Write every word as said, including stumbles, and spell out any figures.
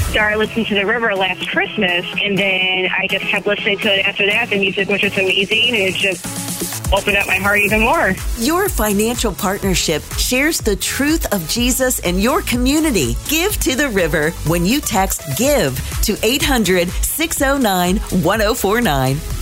started listening to The River last Christmas, and then I just kept listening to it after that. The music was just amazing, and it just opened up my heart even more. Your financial partnership shares the truth of Jesus in your community. Give to The River when you text GIVE to eight hundred, six oh nine, one oh four nine.